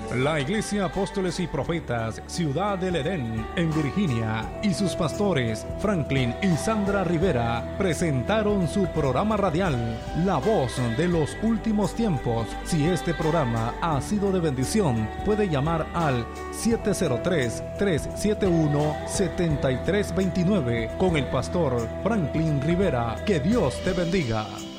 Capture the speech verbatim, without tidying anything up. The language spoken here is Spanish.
La Iglesia Apóstoles y Profetas Ciudad del Edén en Virginia y sus pastores Franklin y Sandra Rivera presentaron su programa radial La Voz de los Últimos Tiempos. Si este programa ha sido de bendición, puede llamar al siete cero tres, tres siete uno, siete tres dos nueve con el pastor Franklin Rivera. Que Dios te bendiga.